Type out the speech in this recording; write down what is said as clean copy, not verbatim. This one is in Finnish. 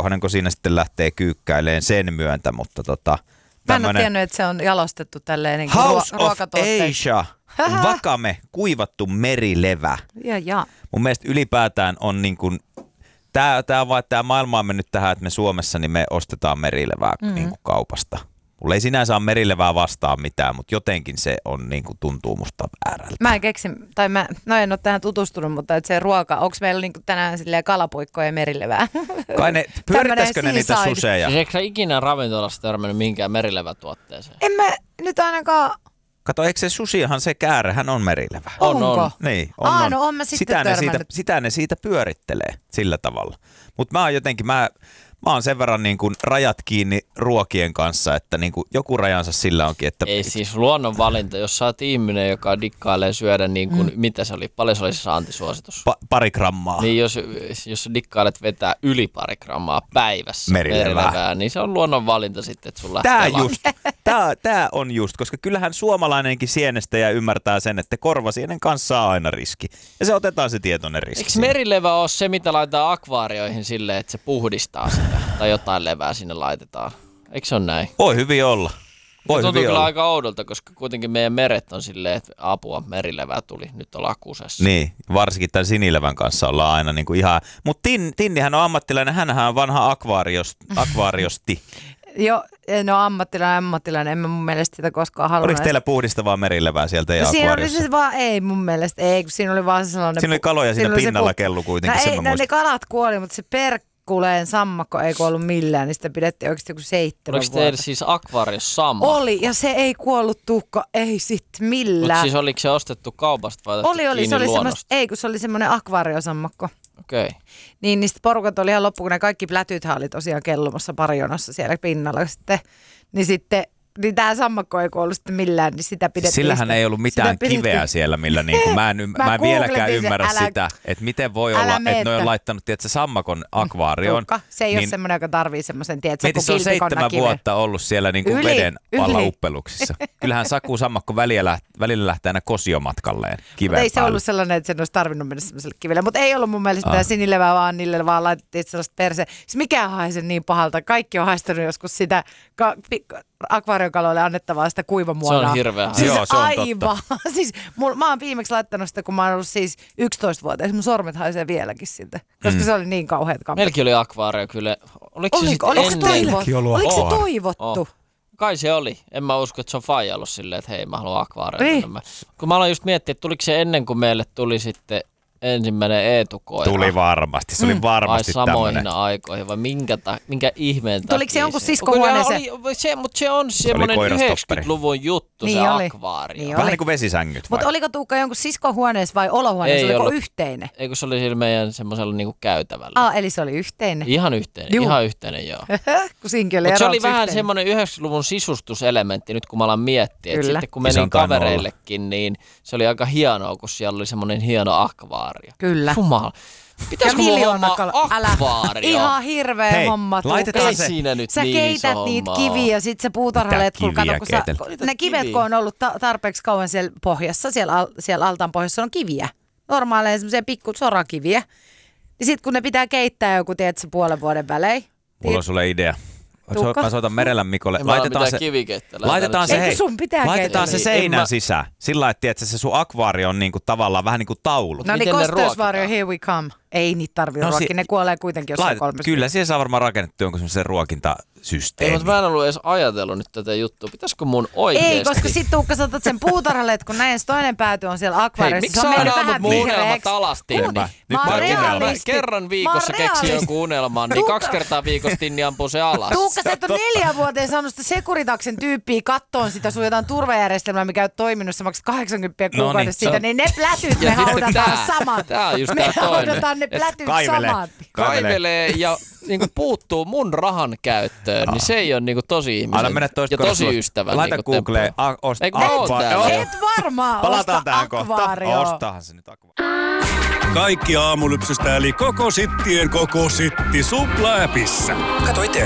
kauhanenko siinä sitten lähtee kyykkäileen sen myöntä, mutta Mä en ole tiennyt, että se on jalostettu tälleen niin House of ruokatuotteiksi. Asia, vakame, kuivattu merilevä. Ja. Mun mielestä ylipäätään on niin kuin, tää maailma on mennyt tähän, että me Suomessa niin me ostetaan merilevää niin kuin kaupasta. Mulla ei sinänsä ole merilevää vastaan mitään, mutta jotenkin se on niin kuin tuntuu musta väärältä. Mä en keksi, tai en ole tähän tutustunut, mutta että se ruoka, onko meillä niin kuin tänään silleen kalapuikkoja ja merilevää? Kai ne, pyörittäisikö ne niitä suseja? Siis eikö sä ikinä ravintolassa törmännyt mihinkään merilevätuotteeseen? En mä nyt ainakaan... Kato, eikö se susihan se käärehän on merilevä? Onko? Niin, on. No on mä sitten törmännyt. Sitä ne siitä pyörittelee sillä tavalla. Mutta mä oon jotenkin, mä oon sen verran niin kuin rajat kiinni ruokien kanssa, että niin kuin joku rajansa sillä onkin. Että ei siis luonnonvalinta, jos sä oot ihminen, joka dikkailee syödä niin kuin, mitä se oli, paljon se oli se anti-suositus? Pari grammaa. Niin jos sä dikkailet vetää yli pari grammaa päivässä merilevää, niin se on luonnonvalinta sitten, että sun lähtee Tää on just, koska kyllähän suomalainenkin sienestäjä ymmärtää sen, että korvasienen kanssa on aina riski. Ja se otetaan se tietoinen riski. Eikö merilevä ole se, mitä laitetaan akvaarioihin silleen, että se puhdistaa sitä? Tai jotain levää sinne laitetaan. Eikö se ole näin? Voi hyvin olla. Tuntuu kyllä aika oudolta, koska kuitenkin meidän meret on silleen, että apua, merilevää tuli, nyt ollaan kusessa. Niin, varsinkin tämän sinilevän kanssa ollaan aina niin kuin ihan... Mutta Tinnihän on ammattilainen, hänhän on vanha akvaariosti. Joo, no ammattilainen, en mä mun mielestä sitä koskaan halunnut. Oliko teillä puhdistavaa merilevää sieltä ja akvaariossa? Siinä oli vaan, ei mun mielestä, ei, kun siinä oli vaan sellainen... Siinä oli kaloja siinä pinnalla kellu kuitenkin. No ne kalat kuoli, mutta se Kuleen sammakko ei kuollut millään, niin sitä pidettiin oikeasti joku 7 vuotta. Oliko teillä siis akvaariossa sammakko? Oli, ja se ei kuollut Tuukka, ei sit millään. Mutta siis oliko se ostettu kaupasta vai otettu kiinni se oli luonnosta? ei, kun se oli semmoinen akvaariosammakko. Okei. Okay. Niin niistä porukat oli ihan loppu, kun ne kaikki plätythän oli tosiaan kellumassa parijonossa siellä pinnalla sitten. Niin tämä sammakko ei kuollut sitten millään, niin sitä pidettiin. Sillähän ei ollut mitään kiveä siellä, millä niinku, mä en vieläkään ymmärrä sitä, että miten voi olla, että ne on laittanut sammakon akvaarioon. Se ei ole semmoinen, joka tarvii semmoisen, tiedätkö, kun se on 7 vuotta ollut siellä niinku veden alla uppeluksissa. Kyllähän Saku sammakko välillä lähtee aina kosiomatkalleen kiveen ei se ollut sellainen, että sen olisi tarvinnut mennä semmoiselle kivelle. Mutta ei ollut mun mielestä tämä sinilevää, vaan niille vaan laitettiin sellaista perse. Siis mikään haise niin pahalta. Kaikki on haistanut joskus sitä akvaariokaloille annettavaa sitä kuivamuonaa. Se on hirveä. Siis joo, se on aivan. Siis mä oon viimeksi laittanut sitä, kun mä oon ollut siis 11-vuotias. Mun sormet haisee vieläkin siltä, koska se oli niin kauheat kampet. Meilläkin oli akvaario kyllä. Oliko se toivottu? Kai se oli. En mä usko, että se on faija ollut silleen, että hei, mä haluan akvaarioon. Kun mä aloin just miettiä, että tuliko se ennen kuin meille tuli sitten ensimmäinen Eetu-koira. Tuli varmasti, se oli varmasti tämmöinen. Vai samoihin tämmönen. aikoihin, vai minkä ihmeen takia? Tuliko se jonkun siskohuoneeseen? Mutta se on semmoinen 90-luvun juttu, niin se akvaario. Niin vähän niin kuin vesisängyt. Mutta oliko Tuukka jonkun siskohuoneessa vai olohuoneessa? Oliko yhteinen? Eikö se oli sillä meidän semmoisella niinku käytävällä? Eli se oli yhteinen? Ihan yhteinen, ihan yhteinen joo. Kun siinkin oli se oli vähän semmoinen 90-luvun sisustuselementti nyt kun mä alan miettiä. Että sitten kun menin kavereillekin, niin se oli aika hienoa, kun siellä oli semmoinen hieno akvaario. Kyllä. Jumala. Pitäisikö mulla hommaa akvaario? Ihan hirveä homma. Laitetaan se. Siinä nyt sä niin keität niitä kiviä, sit sä puutarhaletkulla. Ne kivet, kun on ollut tarpeeksi kauan siellä pohjassa, siellä altaan pohjassa on kiviä. Normaaleja semmoisia pikku sorakiviä. Ja sit kun ne pitää keittää joku, tiedätkö, puolen vuoden välein. Mulla on sulle idea. Mä soitan Merellä Mikolle. Laitetaan se seinän sisään. Sillä lailla, että se sun akvaario on niinku tavallaan vähän niin kuin taulu. No niin, kosteusvaario, here we come. Ei niitä tarvitse ruokia, ne kuolee kuitenkin jossain 3. Kyllä, siihen saa varmaan rakennettu jonkun semmoisen ruokintasysteemi. Ei, mutta mä en ollut edes ajatellut nyt tätä juttua. Pitäisikö mun oikeesti? Ei, koska sit Tuukka sä otat sen puutarhaletkun, näin toinen pääty on siellä akvaariossa. Hei, miksi sä aina ammut mun unelmat alas, Tinni? Nyt mä kerran viikossa keksin jonkun unelman, niin 2 kertaa viikossa Tinni ampuu se alas. Tuukka, sä et ole 4 vuoteen saanut sitä Securitaksen tyyppiä kattoon sitä sun jotain turvajärjestelmää, mikä on toiminut, sä maksat 80 kuukaudessa siitä, niin ne plätyt me haudataan samat. Tää on just tää toinen. Ne plätyt samat. Kaivelee ja niinku puuttuu mun rahan käyttöön, niin se ei ole niinku tosi ihmisen ja tosi ystävän. Laita Googleen akvaario. Et varmaan palataan tähän kohtaan. Ostahan se nyt akvaario. Kaikki Aamulypsystä eli koko sittien koko sitti Supla-appissa. Kato itse.